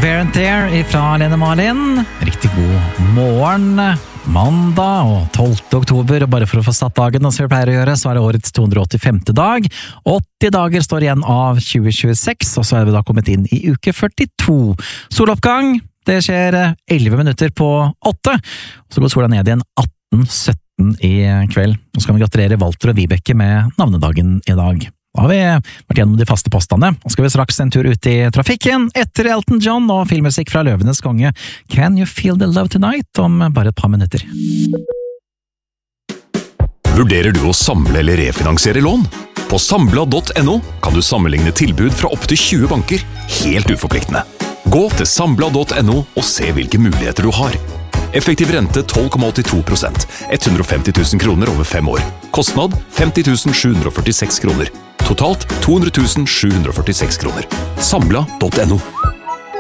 Wear and Tear fra Lene Marlin. Riktig god morgen. Mandag og 12. oktober, og bare for å få satt dagen, som vi pleier å gjøre, så er det årets 285. dag. 80 dager står igjen av 2026, og så er vi da kommet inn i uke 42. Soloppgang, det skjer 11 minutter på 8, og så går sola ned igjen 18:17 i kveld. Nå skal vi gratulere Walter og Vibeke med navnedagen i dag. Da har vi vært gjennom de faste postene, og skal vi straks en tur ut i trafikken etter Elton John og filmmusikk fra Løvenes konge. Can You Feel the Love Tonight om bare et par minutter. Vurderer du å samle eller refinansiere lån? På Sambla.no kan du sammenligne tilbud fra opp til 20 banker, helt uforpliktende. Gå til Sambla.no og se hvilke muligheter du har. Effektiv rente 12,82%, 150 000 kroner over 5 år. Kostnad 50 746 kroner. Totalt 200 746 kroner. Sambla.no.